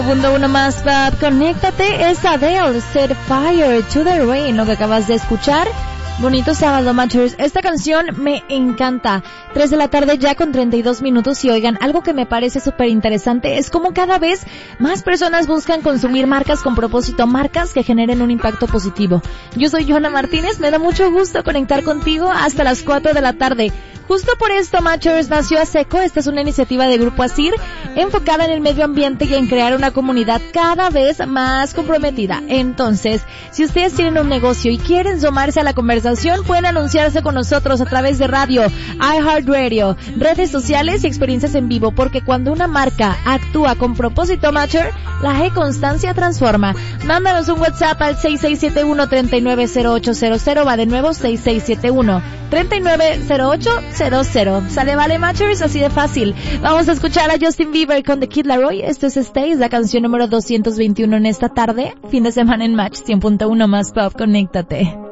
Segundo uno más, Pop, conéctate, es Adele, Set Fire to the Rain, lo que acabas de escuchar. Bonito sábado, Matchers. Esta canción me encanta. 3 de la tarde ya con 32 minutos y oigan, algo que me parece súper interesante es cómo cada vez más personas buscan consumir marcas con propósito, marcas que generen un impacto positivo. Yo soy Johanna Martínez, me da mucho gusto conectar contigo hasta las 4 de la tarde. Justo por esto, Matchers, nació ASECO. Esta es una iniciativa de Grupo ASIR enfocada en el medio ambiente y en crear una comunidad cada vez más comprometida. Entonces, si ustedes tienen un negocio y quieren sumarse a la conversación, pueden anunciarse con nosotros a través de radio, iHeartRadio, redes sociales y experiencias en vivo, porque cuando una marca actúa con propósito, Matcher, la E-Constancia transforma. Mándanos un WhatsApp al 6671-390800, va de nuevo 6671-390800. Sale, vale, Matchers, así de fácil. Vamos a escuchar a Justin Bieber con The Kid Laroi. Esto es Stay, la canción número 221 en esta tarde. Fin de semana en Match 100.1 más Pop. Conéctate.